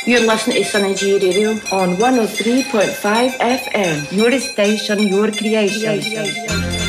You're listening to Sunny G Radio on 103.5 FM. Your station, your creation.